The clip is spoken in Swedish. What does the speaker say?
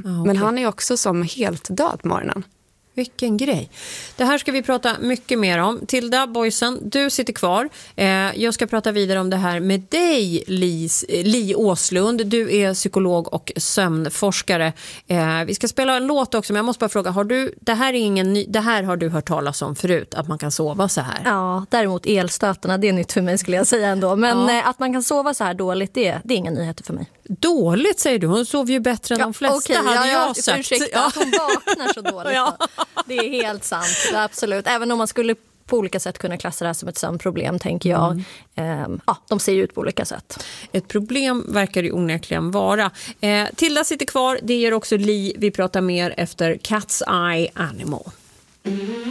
Men han är också som helt död på morgonen. Vilken grej. Det här ska vi prata mycket mer om. Tilda Boysen, du sitter kvar. Jag ska prata vidare om det här med dig, Li Åslund. Du är psykolog och sömnforskare. Vi ska spela en låt också, men jag måste bara fråga, det här har du hört talas om förut, att man kan sova så här? Ja, däremot elstötarna, det är nytt för mig skulle jag säga ändå. Men att man kan sova så här dåligt, det är inga nyheter för mig. Dåligt säger du, hon sov ju bättre än de flesta, hade jag sagt. Ursäkta, att hon vaknar så dåligt. Det är helt sant, absolut. Även om man skulle på olika sätt kunna klassa det här som ett sömnproblem, tänker jag. De ser ju ut på olika sätt. Ett problem verkar det onekligen vara. Tilda sitter kvar, det gör också Li. Vi pratar mer efter Cat's Eye Animal.